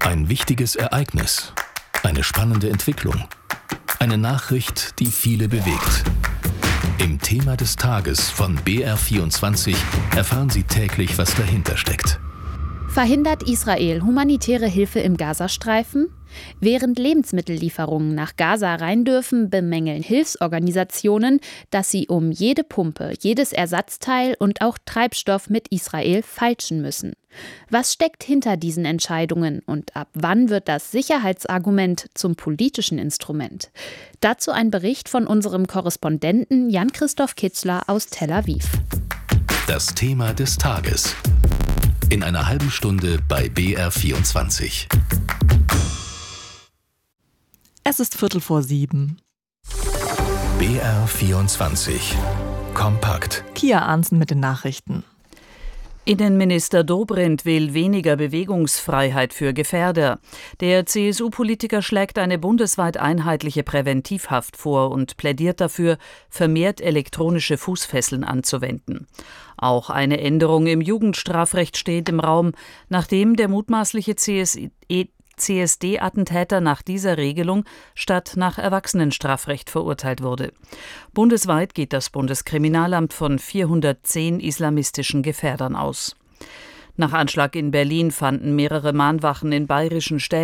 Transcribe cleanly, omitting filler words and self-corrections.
Ein wichtiges Ereignis, eine spannende Entwicklung, eine Nachricht, die viele bewegt. Im Thema des Tages von BR24 erfahren Sie täglich, was dahinter steckt. Verhindert Israel humanitäre Hilfe im Gazastreifen? Während Lebensmittellieferungen nach Gaza rein dürfen, bemängeln Hilfsorganisationen, dass sie um jede Pumpe, jedes Ersatzteil und auch Treibstoff mit Israel feilschen müssen. Was steckt hinter diesen Entscheidungen und ab wann wird das Sicherheitsargument zum politischen Instrument? Dazu ein Bericht von unserem Korrespondenten Jan-Christoph Kitzler aus Tel Aviv. Das Thema des Tages. In einer halben Stunde bei BR24. Es ist 6:45. BR24. Kompakt. Kia Arntzen mit den Nachrichten. Innenminister Dobrindt will weniger Bewegungsfreiheit für Gefährder. Der CSU-Politiker schlägt eine bundesweit einheitliche Präventivhaft vor und plädiert dafür, vermehrt elektronische Fußfesseln anzuwenden. Auch eine Änderung im Jugendstrafrecht steht im Raum, nachdem der mutmaßliche CSD-Attentäter nach dieser Regelung statt nach Erwachsenenstrafrecht verurteilt wurde. Bundesweit geht das Bundeskriminalamt von 410 islamistischen Gefährdern aus. Nach Anschlag in Berlin fanden mehrere Mahnwachen in bayerischen Städten